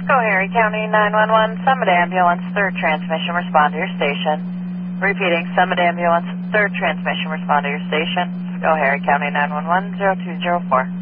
Schoharie County 911, Summit Ambulance, third transmission, respond to your station. Repeating, Summit Ambulance, third transmission, respond to your station. Schoharie County 911, 0204.